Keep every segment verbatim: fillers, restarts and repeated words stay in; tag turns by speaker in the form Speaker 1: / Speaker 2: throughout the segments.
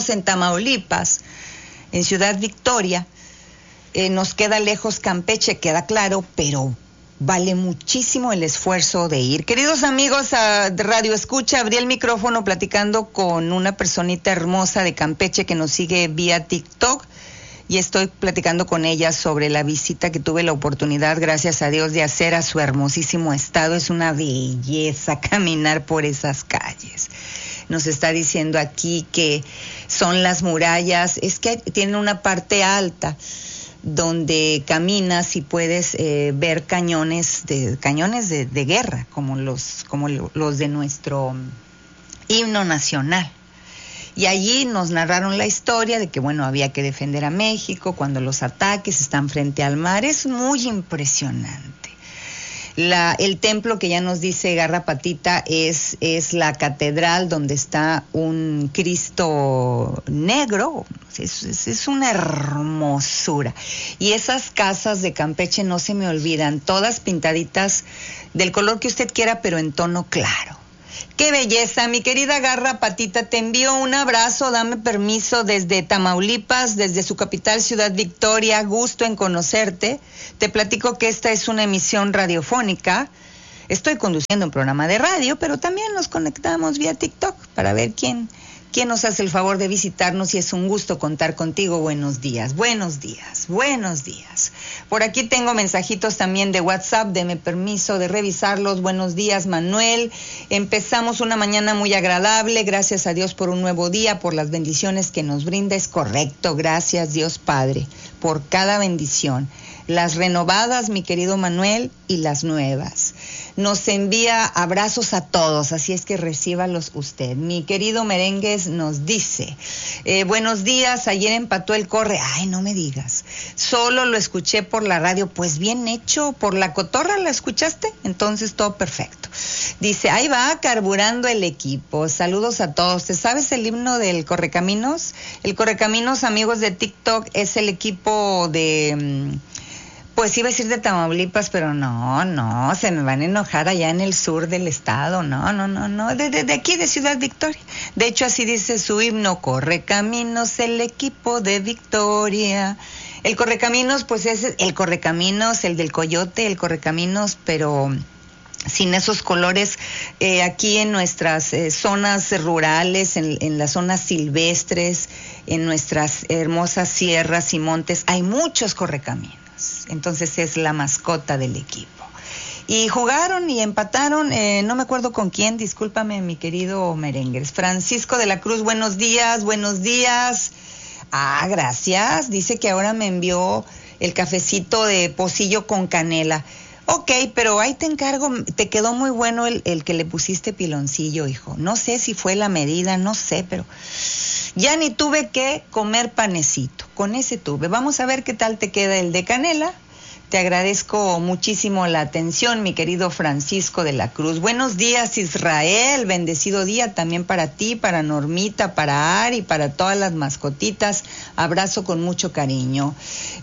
Speaker 1: estamos en Tamaulipas, en Ciudad Victoria. Eh, nos queda lejos Campeche, queda claro, pero vale muchísimo el esfuerzo de ir. Queridos amigos a Radio Escucha, abrí el micrófono platicando con una personita hermosa de Campeche que nos sigue vía TikTok y estoy platicando con ella sobre la visita que tuve la oportunidad, gracias a Dios, de hacer a su hermosísimo estado. Es una belleza caminar por esas calles. Nos está diciendo aquí que son las murallas, es que tienen una parte alta donde caminas y puedes eh, ver cañones de cañones de, de guerra, como los como los de nuestro himno nacional. Y allí nos narraron la historia de que, bueno, había que defender a México cuando los ataques están frente al mar. Es muy impresionante. La, el templo que ya nos dice Garra Patita es, es la catedral donde está un Cristo negro. Es, es, es una hermosura. Y esas casas de Campeche no se me olvidan, todas pintaditas del color que usted quiera, pero en tono claro. ¡Qué belleza! Mi querida Garra Patita, te envío un abrazo, dame permiso desde Tamaulipas, desde su capital, Ciudad Victoria, gusto en conocerte. Te platico que esta es una emisión radiofónica. Estoy conduciendo un programa de radio, pero también nos conectamos vía TikTok para ver quién, quién nos hace el favor de visitarnos, y es un gusto contar contigo. Buenos días, buenos días, buenos días. Por aquí tengo mensajitos también de WhatsApp, deme permiso de revisarlos. Buenos días, Manuel. Empezamos una mañana muy agradable, gracias a Dios por un nuevo día, por las bendiciones que nos brinda. Es correcto, gracias Dios Padre, por cada bendición. Las renovadas, mi querido Manuel, y las nuevas. Nos envía abrazos a todos, así es que recíbalos usted. Mi querido Merengues nos dice, eh, buenos días, ayer empató el Corre. Ay, no me digas, solo lo escuché por la radio. Pues bien hecho, por la cotorra la escuchaste, entonces todo perfecto. Dice, ahí va carburando el equipo. Saludos a todos. ¿Te sabes el himno del Correcaminos? El Correcaminos, amigos de TikTok, es el equipo de... Pues iba a decir de Tamaulipas, pero no, no, se me van a enojar allá en el sur del estado. No, no, no, no, de, de, de aquí de Ciudad Victoria. De hecho, así dice su himno, Correcaminos, el equipo de Victoria. El Correcaminos, pues es el Correcaminos, el del Coyote, el Correcaminos, pero sin esos colores. Eh, aquí en nuestras eh, zonas rurales, en, en las zonas silvestres, en nuestras hermosas sierras y montes, hay muchos correcaminos. Entonces es la mascota del equipo. Y jugaron y empataron, eh, no me acuerdo con quién, discúlpame mi querido Merengues. Francisco de la Cruz, buenos días, buenos días. Ah, gracias, dice que ahora me envió el cafecito de pocillo con canela. Ok, pero ahí te encargo, te quedó muy bueno el, el que le pusiste piloncillo, hijo. No sé si fue la medida, no sé, pero ya ni tuve que comer panecito, con ese tuve. Vamos a ver qué tal te queda el de canela. Te agradezco muchísimo la atención, mi querido Francisco de la Cruz. Buenos días, Israel. Bendecido día también para ti, para Normita, para Ari, para todas las mascotitas. Abrazo con mucho cariño.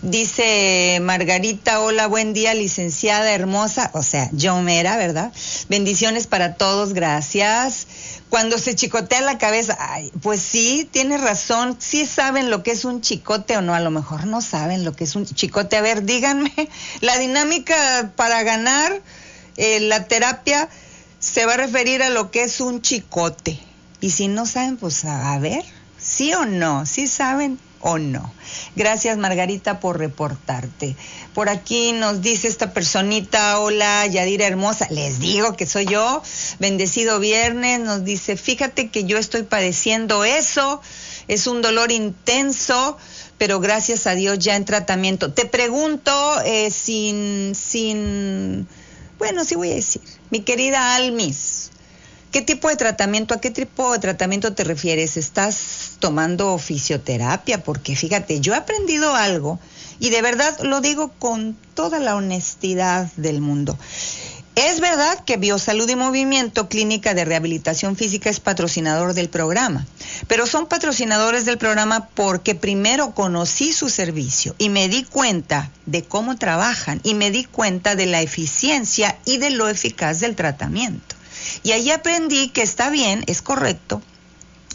Speaker 1: Dice Margarita, hola, buen día, licenciada hermosa. O sea, yo mera, ¿verdad? Bendiciones para todos, gracias. Cuando se chicotea la cabeza, ay, pues sí, tienes razón, sí saben lo que es un chicote o no, a lo mejor no saben lo que es un chicote. A ver, díganme, la dinámica para ganar eh, la terapia se va a referir a lo que es un chicote. Y si no saben, pues a, a ver, sí o no, sí saben o no. Gracias, Margarita, por reportarte. Por aquí nos dice esta personita, hola, Yadira hermosa, les digo que soy yo, bendecido viernes. Nos dice, fíjate que yo estoy padeciendo eso, es un dolor intenso, pero gracias a Dios ya en tratamiento. Te pregunto, eh, sin, sin, bueno, sí voy a decir, mi querida Almis, ¿qué tipo de tratamiento, a qué tipo de tratamiento te refieres? ¿Estás tomando fisioterapia? Porque fíjate, yo he aprendido algo y de verdad lo digo con toda la honestidad del mundo. Es verdad que Biosalud y Movimiento, Clínica de Rehabilitación Física, es patrocinador del programa, pero son patrocinadores del programa porque primero conocí su servicio y me di cuenta de cómo trabajan y me di cuenta de la eficiencia y de lo eficaz del tratamiento. Y ahí aprendí que está bien, es correcto,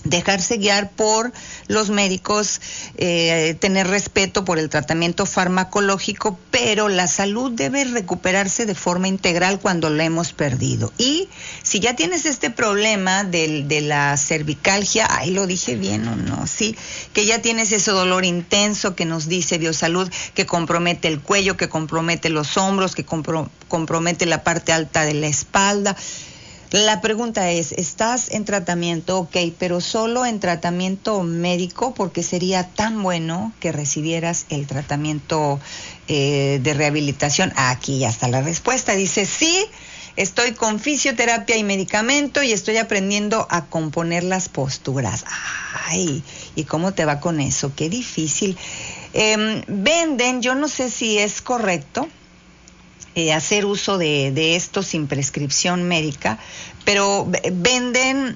Speaker 1: dejarse guiar por los médicos, eh, tener respeto por el tratamiento farmacológico, pero la salud debe recuperarse de forma integral cuando la hemos perdido. Y si ya tienes este problema del, de la cervicalgia, ay, lo dije bien o no, sí, que ya tienes ese dolor intenso que nos dice Biosalud, que compromete el cuello, que compromete los hombros, que compro, compromete la parte alta de la espalda. La pregunta es, ¿estás en tratamiento? Ok, pero solo en tratamiento médico, porque sería tan bueno que recibieras el tratamiento eh, de rehabilitación. Aquí ya está la respuesta. Dice, sí, estoy con fisioterapia y medicamento y estoy aprendiendo a componer las posturas. Ay, ¿y cómo te va con eso? Qué difícil. Eh, venden, yo no sé si es correcto, Eh, hacer uso de, de esto sin prescripción médica, pero venden,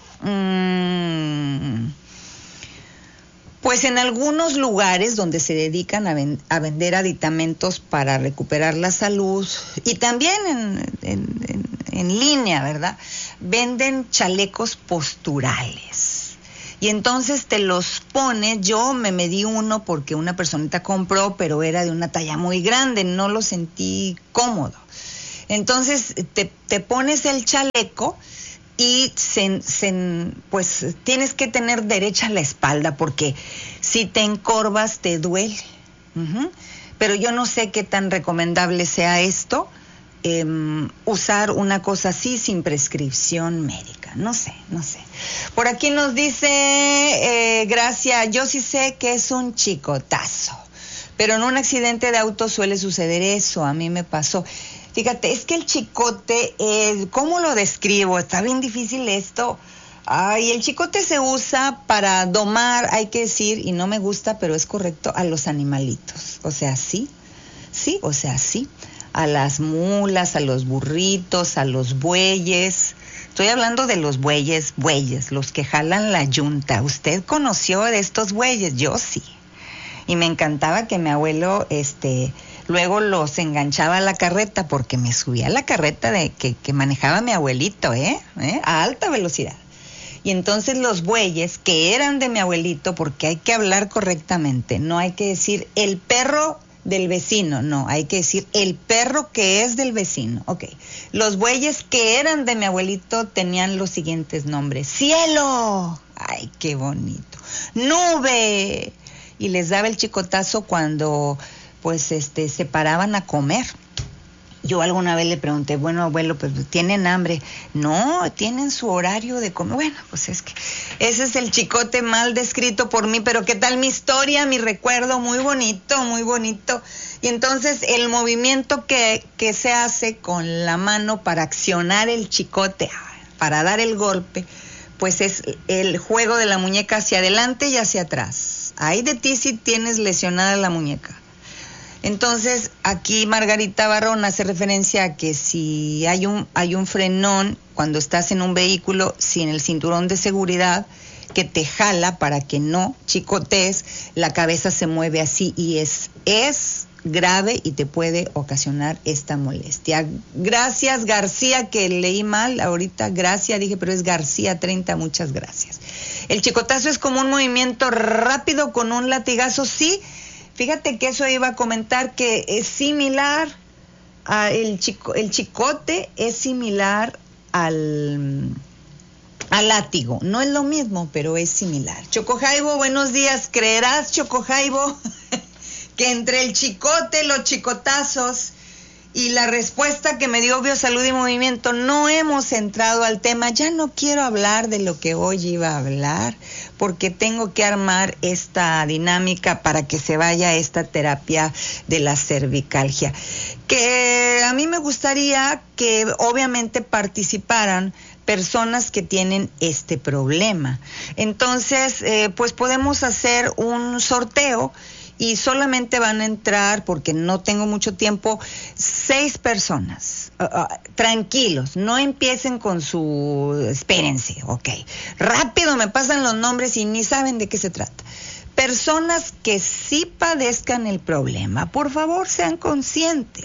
Speaker 1: mmm, pues en algunos lugares donde se dedican a, ven, a vender aditamentos para recuperar la salud, y también en, en, en, en línea, ¿verdad? Venden chalecos posturales. Y entonces te los pones. Yo me medí uno porque una personita compró, pero era de una talla muy grande, no lo sentí cómodo. Entonces te, te pones el chaleco y se, se, pues tienes que tener derecha la espalda, porque si te encorvas te duele. Uh-huh. Pero yo no sé qué tan recomendable sea esto. Eh, usar una cosa así sin prescripción médica, no sé, no sé. Por aquí nos dice eh, Gracia, yo sí sé que es un chicotazo, pero en un accidente de auto suele suceder eso, a mí me pasó. Fíjate, es que el chicote, eh, ¿cómo lo describo? Está bien difícil esto. Ay, el chicote se usa para domar, hay que decir, y no me gusta, pero es correcto, a los animalitos. O sea, sí, sí, o sea, sí. A las mulas, a los burritos, a los bueyes. Estoy hablando de los bueyes, bueyes, los que jalan la yunta. ¿Usted conoció de estos bueyes? Yo sí. Y me encantaba que mi abuelo, este, luego los enganchaba a la carreta, porque me subía a la carreta de que, que manejaba mi abuelito, ¿eh? ¿eh? A alta velocidad. Y entonces los bueyes, que eran de mi abuelito, porque hay que hablar correctamente, no hay que decir el perro del vecino, no, hay que decir el perro que es del vecino. Ok, los bueyes que eran de mi abuelito tenían los siguientes nombres: cielo, ay, qué bonito, nube, y les daba el chicotazo cuando pues este se paraban a comer. Yo alguna vez le pregunté, bueno, abuelo, pues ¿tienen hambre? No, tienen su horario de comer. Bueno, pues es que ese es el chicote mal descrito por mí, pero ¿qué tal mi historia, mi recuerdo? Muy bonito, muy bonito. Y entonces el movimiento que, que se hace con la mano para accionar el chicote, para dar el golpe, pues es el juego de la muñeca hacia adelante y hacia atrás. Ay de ti si tienes lesionada la muñeca. Entonces, aquí Margarita Barrón hace referencia a que si hay un, hay un frenón cuando estás en un vehículo sin el cinturón de seguridad que te jala para que no chicotees, la cabeza se mueve así y es, es grave y te puede ocasionar esta molestia. Gracias, García, que leí mal ahorita, Gracia, dije, pero es García treinta, muchas gracias. El chicotazo es como un movimiento rápido con un latigazo, sí. Fíjate que eso iba a comentar, que es similar a el chico, el chicote es similar al, al látigo. No es lo mismo, pero es similar. Choco Jaibo, buenos días. ¿Creerás, Choco Jaibo, que entre el chicote, los chicotazos y la respuesta que me dio Biosalud y Movimiento no hemos entrado al tema? Ya no quiero hablar de lo que hoy iba a hablar, porque tengo que armar esta dinámica para que se vaya esta terapia de la cervicalgia. Que a mí me gustaría que obviamente participaran personas que tienen este problema. Entonces, eh, pues podemos hacer un sorteo y solamente van a entrar, porque no tengo mucho tiempo, seis personas. Uh, uh, tranquilos, no empiecen con su... Espérense, ok. Rápido me pasan los nombres y ni saben de qué se trata. Personas que sí padezcan el problema, por favor sean conscientes,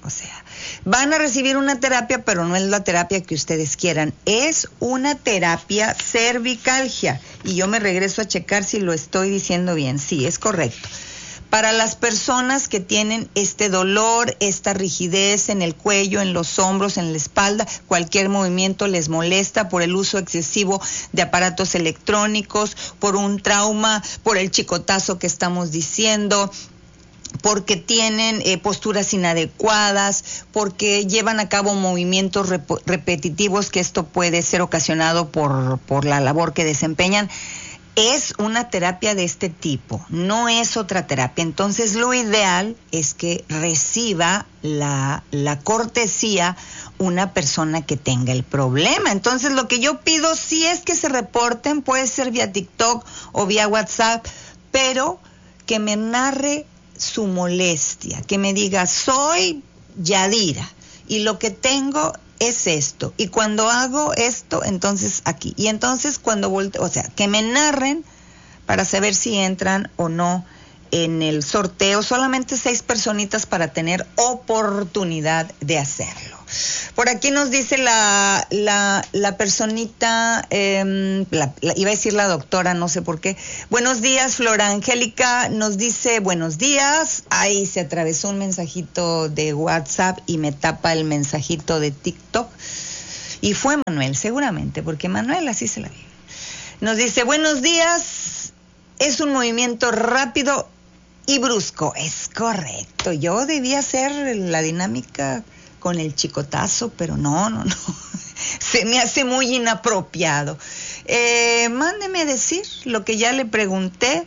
Speaker 1: O sea, van a recibir una terapia, pero no es la terapia que ustedes quieran. Es una terapia cervicalgia. Y yo me regreso a checar si lo estoy diciendo bien. Sí, es correcto. Para las personas que tienen este dolor, esta rigidez en el cuello, en los hombros, en la espalda, cualquier movimiento les molesta por el uso excesivo de aparatos electrónicos, por un trauma, por el chicotazo que estamos diciendo, porque tienen eh, posturas inadecuadas, porque llevan a cabo movimientos rep- repetitivos, que esto puede ser ocasionado por, por la labor que desempeñan. Es una terapia de este tipo, no es otra terapia. Entonces, lo ideal es que reciba la, la cortesía una persona que tenga el problema. Entonces, lo que yo pido sí es que se reporten, puede ser vía TikTok o vía WhatsApp, pero que me narre su molestia, que me diga, soy Yadira y lo que tengo es esto, y cuando hago esto, entonces aquí, y entonces cuando volteo, o sea, que me narren para saber si entran o no en el sorteo. Solamente seis personitas para tener oportunidad de hacerlo. Por aquí nos dice la la, la personita, eh, la, la, iba a decir la doctora, no sé por qué. Buenos días, Flora Angélica, nos dice buenos días. Ahí se atravesó un mensajito de WhatsApp y me tapa el mensajito de TikTok. Y fue Manuel, seguramente, porque Manuel así se la vive. Nos dice buenos días, es un movimiento rápido y brusco. Es correcto, yo debía hacer la dinámica con el chicotazo, pero no, no, no. Se me hace muy inapropiado. Eh, mándeme decir lo que ya le pregunté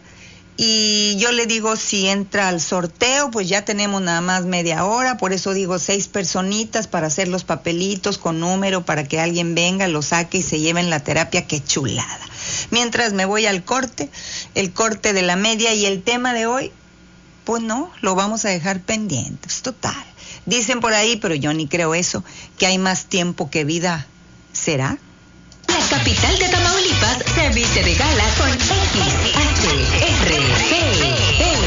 Speaker 1: y yo le digo si entra al sorteo. Pues ya tenemos nada más media hora, por eso digo seis personitas para hacer los papelitos con número para que alguien venga, lo saque y se lleven la terapia. ¡Qué chulada! Mientras me voy al corte, el corte de la media, y el tema de hoy, pues no, lo vamos a dejar pendiente. Pues total. Dicen por ahí, pero yo ni creo eso, que hay más tiempo que vida. ¿Será?
Speaker 2: La capital de Tamaulipas se viste de gala con X H R P E.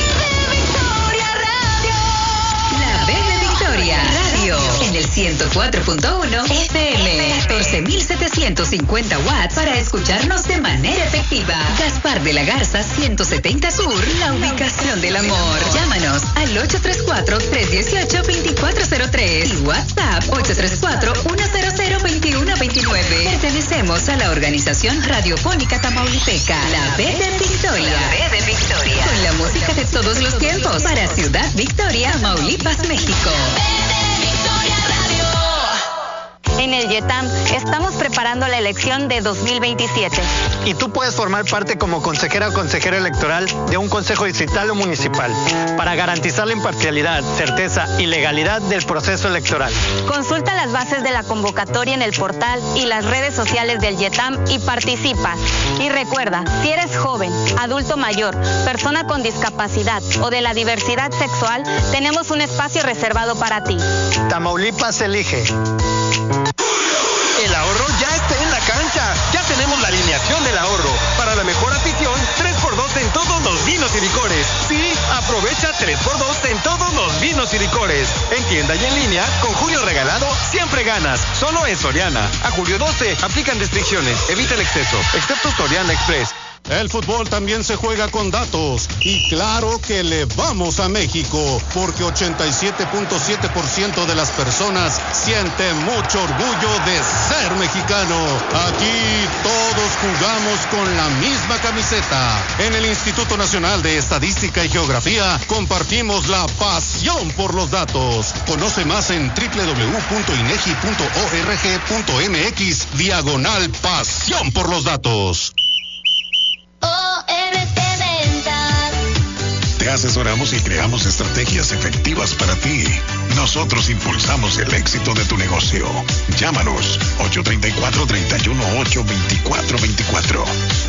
Speaker 2: La B de Victoria Radio en el ciento cuatro punto uno F M, catorce mil setecientos cincuenta watts para escucharnos de manera efectiva. Gaspar de la Garza ciento setenta Sur, la ubicación del amor. Llámanos al ocho tres cuatro, tres uno ocho, dos cuatro cero tres y WhatsApp ocho tres cuatro, uno cero cero, dos uno dos nueve. Pertenecemos a la Organización Radiofónica Tamaulipeca, la B de Victoria. La B de Victoria. Con la música de todos los tiempos para Ciudad Victoria, Tamaulipas, México.
Speaker 3: En el YETAM estamos preparando la elección de dos mil veintisiete.
Speaker 4: Y tú puedes formar parte como consejera o consejero electoral de un consejo distrital o municipal para garantizar la imparcialidad, certeza y legalidad del proceso electoral.
Speaker 3: Consulta las bases de la convocatoria en el portal y las redes sociales del YETAM y participa. Y recuerda, si eres joven, adulto mayor, persona con discapacidad o de la diversidad sexual, tenemos un espacio reservado para ti.
Speaker 4: Tamaulipas elige.
Speaker 5: El ahorro ya está en la cancha. Ya tenemos la alineación del ahorro. Para la mejor afición, tres por dos en todos los vinos y licores. Sí, aprovecha tres por dos en todos los vinos y licores. En tienda y en línea, con Julio Regalado, siempre ganas. Solo en Soriana. A julio doce, aplican restricciones. Evita el exceso, excepto Soriana Express.
Speaker 6: El fútbol también se juega con datos y claro que le vamos a México porque ochenta y siete punto siete por ciento de las personas siente mucho orgullo de ser mexicano. Aquí todos jugamos con la misma camiseta. En el Instituto Nacional de Estadística y Geografía compartimos la pasión por los datos. Conoce más en doble u doble u doble u punto inegi punto org punto mx diagonal pasión por los datos.
Speaker 7: O M T Ventas.
Speaker 8: Te asesoramos y creamos estrategias efectivas para ti. Nosotros impulsamos el éxito de tu negocio. Llámanos ocho tres cuatro, tres uno ocho, dos cuatro dos cuatro.